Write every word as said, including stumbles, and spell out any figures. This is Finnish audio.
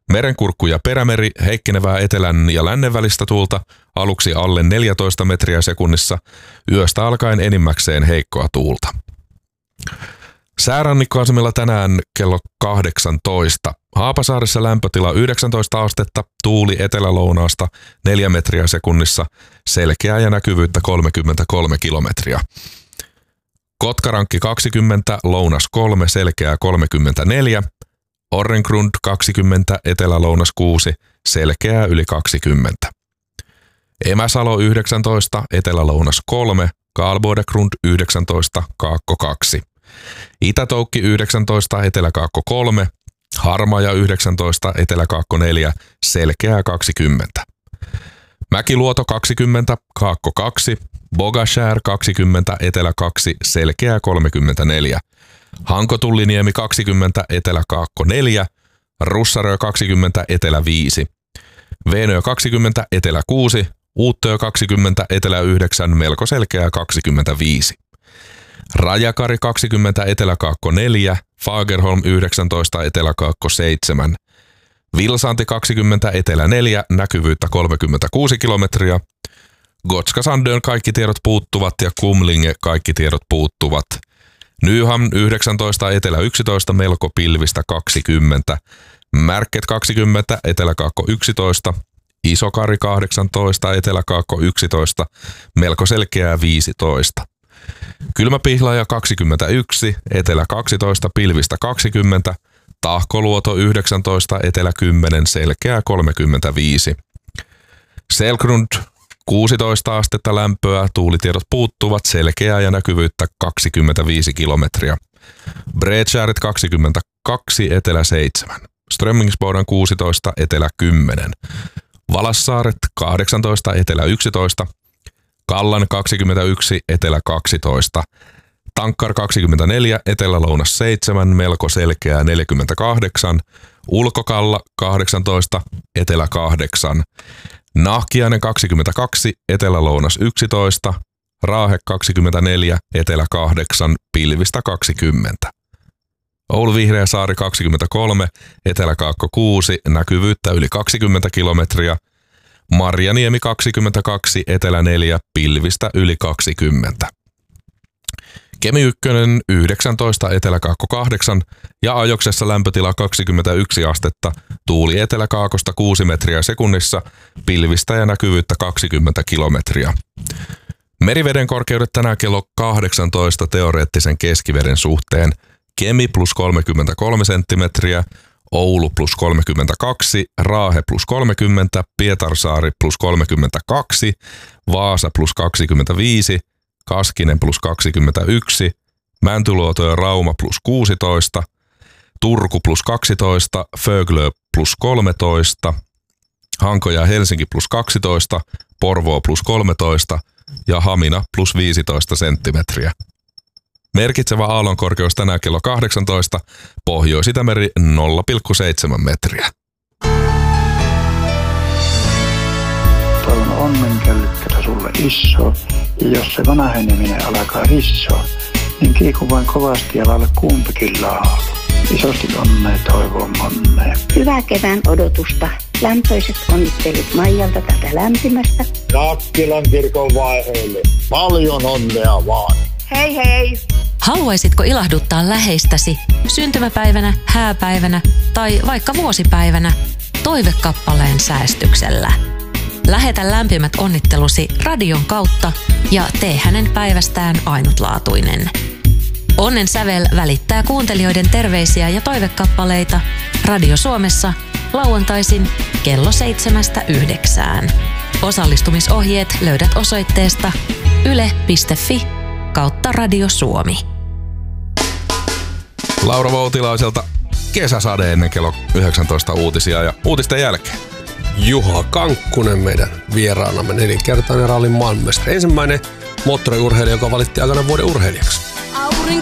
Merenkurkku ja perämeri, heikkenevää etelän ja lännen välistä tuulta, aluksi alle neljätoista metriä sekunnissa, yöstä alkaen enimmäkseen heikkoa tuulta. Säärannikkoasemilla tänään kello kahdeksantoista. Haapasaaressa lämpötila yhdeksäntoista astetta, tuuli etelä-lounaasta neljä metriä sekunnissa, selkeää ja näkyvyyttä kolmekymmentäkolme kilometriä. Kotkarankki kaksikymmentä, lounas kolme, selkeää kolmekymmentäneljä. Orrengrund kaksikymmentä, etelä-lounas kuusi, selkeää yli kaksikymmentä. Emäsalo yhdeksäntoista, etelä-lounas kolme, Karlbodegrund yhdeksäntoista, kaakko kaksi. Itätoukki yhdeksäntoista, eteläkaakko kolme, Harmaja yhdeksäntoista, eteläkaakko neljä, selkeää kaksikymmentä. Mäkiluoto kaksikymmentä, kaakko kaksi, Bogashär kaksikymmentä, etelä kaksi, selkeää kolmekymmentäneljä. Hankotulliniemi kaksikymmentä, eteläkaakko neljä, Russarö kaksikymmentä, etelä viisi. Veenö kaksikymmentä, etelä kuusi, Uuttöö kaksikymmentä, etelä yhdeksän, melko selkeää kaksikymmentäviisi. Rajakari kaksikymmentä, eteläkaakko neljä, Fagerholm yhdeksäntoista, eteläkaakko seitsemän. Vilsanti kaksikymmentä, etelä neljä, näkyvyyttä kolmekymmentäkuusi kilometriä. Gotska Sandön kaikki tiedot puuttuvat ja Kumlinge kaikki tiedot puuttuvat. Nyhamn yhdeksäntoista, etelä yksitoista, melko pilvistä kaksikymmentä. Märket kaksikymmentä, eteläkaakko yksitoista. Isokari kahdeksantoista, eteläkaakko yksitoista, melko selkeää viisitoista. Kylmäpihlaja kaksikymmentäyksi, etelä kaksitoista, pilvistä kaksikymmentä. Tahkoluoto yhdeksäntoista, etelä kymmenen, selkeää kolmekymmentäviisi. Selgrund kuusitoista astetta lämpöä, tuulitiedot puuttuvat, selkeää ja näkyvyyttä kaksikymmentäviisi kilometriä. Bredskäret kaksikymmentäkaksi, etelä seitsemän. Strömmingsboden kuusitoista, etelä kymmenen. Valassaaret kahdeksantoista, etelä yksitoista. Kallan kaksikymmentäyksi, etelä kaksitoista. Tankkar kaksikymmentäneljä, etelä-lounas seitsemän, melko selkeää neljäkymmentäkahdeksan. Ulkokalla kahdeksantoista, etelä kahdeksan. Nahkiainen kaksikymmentäkaksi, etelä-lounas yksitoista. Raahe kaksikymmentäneljä, etelä kahdeksan, pilvistä kaksikymmentä. Oulu Vihreäsaari kaksikymmentäkolme, eteläkaakko kuusi, näkyvyyttä yli kaksikymmentä kilometriä. Marjaniemi kaksikymmentäkaksi, etelä neljä, pilvistä yli kaksikymmentä. Kemi ykkönen yhdeksäntoista, eteläkaakko kahdeksan ja Ajoksessa lämpötila kaksikymmentäyksi astetta, tuuli eteläkaakosta kuusi metriä sekunnissa, pilvistä ja näkyvyyttä kaksikymmentä kilometriä. Meriveden korkeudet tänään kello kahdeksantoista teoreettisen keskiveden suhteen. Kemi plus kolmekymmentäkolme senttimetriä, Oulu plus kolmekymmentäkaksi, Raahe plus kolmekymmentä, Pietarsaari plus kolmekymmentäkaksi, Vaasa plus kaksikymmentäviisi, Kaskinen plus kaksikymmentäyksi, Mäntyluoto ja Rauma plus kuusitoista, Turku plus kaksitoista, Föglö plus kolmetoista, Hanko ja Helsinki plus kaksitoista, Porvoo plus kolmetoista ja Hamina plus viisitoista senttimetriä. Merkitsevä aallonkorkeus tänään kello kahdeksantoista, Pohjois-Itämeri nolla pilkku seitsemän metriä. Toivon onnenkellyttävä sulle iso, ja jos se vanheneminen alkaa hissoa, niin kiiku vain kovasti ja lailla kumpikin laulu. Isosti onnea toivon monnea. Hyvää kevään odotusta. Lämpöiset onnittelut Maijalta tätä lämpimästä. Nakkilan kirkon vaiheille. Paljon onnea vaan. Hei hei! Haluaisitko ilahduttaa läheistäsi syntymäpäivänä, hääpäivänä tai vaikka vuosipäivänä toivekappaleen säästyksellä? Lähetä lämpimät onnittelusi radion kautta ja tee hänen päivästään ainutlaatuinen. Onnen sävel välittää kuuntelijoiden terveisiä ja toivekappaleita Radio Suomessa lauantaisin kello seitsemästä yhdeksään. Osallistumisohjeet löydät osoitteesta yle piste fi kautta Radio Suomi. Laura Voutilaiselta kesäsade ennen kello yhdeksäntoista uutisia ja uutisten jälkeen. Juha Kankkunen meidän vieraanamme, nelinkertainen rallin maailmanmestari. Ensimmäinen moottoriurheilija, joka valittiin aikana vuoden urheilijaksi.